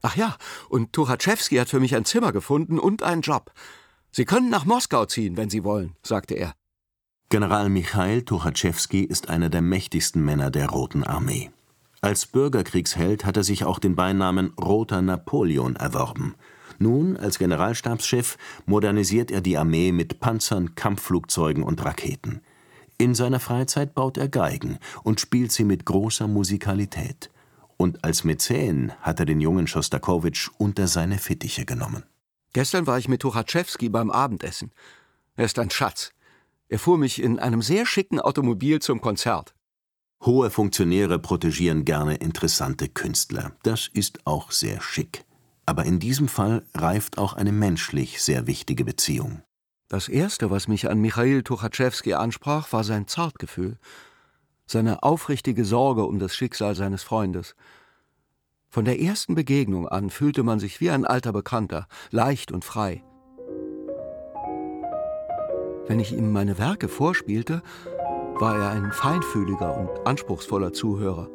Ach ja, und Tuchatschewski hat für mich ein Zimmer gefunden und einen Job. Sie können nach Moskau ziehen, wenn Sie wollen, sagte er. General Michail Tuchatschewski ist einer der mächtigsten Männer der Roten Armee. Als Bürgerkriegsheld hat er sich auch den Beinamen Roter Napoleon erworben. Nun, als Generalstabschef, modernisiert er die Armee mit Panzern, Kampfflugzeugen und Raketen. In seiner Freizeit baut er Geigen und spielt sie mit großer Musikalität. Und als Mäzen hat er den jungen Schostakowitsch unter seine Fittiche genommen. Gestern war ich mit Tuchatschewski beim Abendessen. Er ist ein Schatz. Er fuhr mich in einem sehr schicken Automobil zum Konzert. Hohe Funktionäre protegieren gerne interessante Künstler. Das ist auch sehr schick. Aber in diesem Fall reift auch eine menschlich sehr wichtige Beziehung. Das Erste, was mich an Michail Tuchatschewski ansprach, war sein Zartgefühl. Seine aufrichtige Sorge um das Schicksal seines Freundes. Von der ersten Begegnung an fühlte man sich wie ein alter Bekannter, leicht und frei. Wenn ich ihm meine Werke vorspielte, war er ein feinfühliger und anspruchsvoller Zuhörer.